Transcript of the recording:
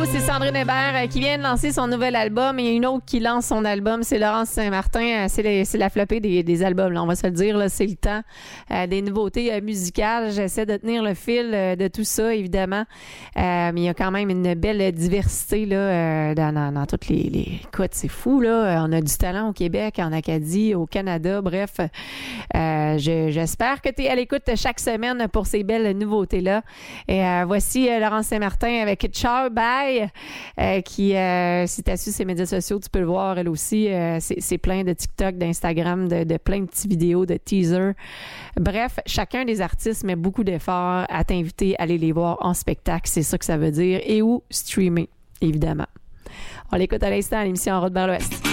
c'est Sandrine Hébert qui vient de lancer son nouvel album. Il y a une autre qui lance son album, c'est Laurence Saint-Martin. C'est la flopée des albums, là, on va se le dire. Là, c'est le temps des nouveautés musicales. J'essaie de tenir le fil de tout ça, évidemment. Mais il y a quand même une belle diversité là, dans toutes les... Écoute, c'est fou, là. On a du talent au Québec, en Acadie, au Canada. Bref, j'espère que tu es à l'écoute chaque semaine pour ces belles nouveautés-là. Et voici Laurence Saint-Martin avec Ciao Bye, qui, si tu as su ses médias sociaux, tu peux le voir, elle aussi. C'est plein de TikTok, d'Instagram, de plein de petites vidéos, de teasers. Bref, chacun des artistes met beaucoup d'efforts à t'inviter à aller les voir en spectacle. C'est ça que ça veut dire. Et ou streamer, évidemment. On l'écoute à l'instant à l'émission En route vers l'Ouest.